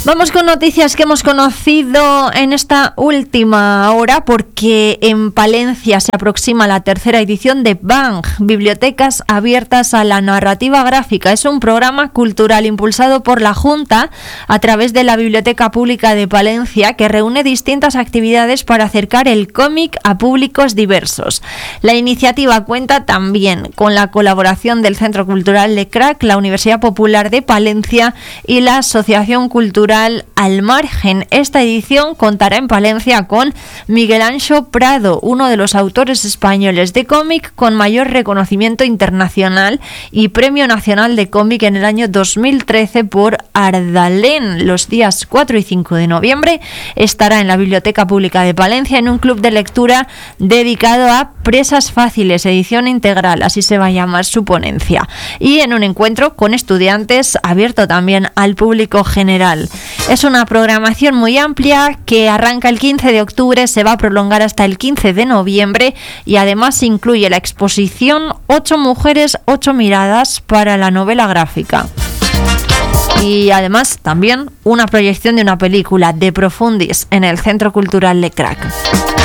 Vamos con noticias que hemos conocido en esta última hora, porque en Palencia se aproxima la tercera edición de BANG, Bibliotecas Abiertas a la Narrativa Gráfica. Es un programa cultural impulsado por la Junta a través de la Biblioteca Pública de Palencia, que reúne distintas actividades para acercar el cómic a públicos diversos. La iniciativa cuenta también con la colaboración del Centro Cultural Lecrac, la Universidad Popular de Palencia y la Asociación Cultural Al Margen. Esta edición contará en Palencia con Miguel Anxo Prado, uno de los autores españoles de cómic con mayor reconocimiento internacional y Premio Nacional de Cómic en el año 2013 por Ardalén. Los días 4 y 5 de noviembre estará en la Biblioteca Pública de Palencia en un club de lectura dedicado a Presas Fáciles, edición integral, así se va a llamar su ponencia, y en un encuentro con estudiantes abierto también al público general. Es una programación muy amplia que arranca el 15 de octubre, se va a prolongar hasta el 15 de noviembre y además incluye la exposición 8 mujeres, 8 miradas para la novela gráfica. Y además también una proyección de una película, De Profundis, en el Centro Cultural Lecrac.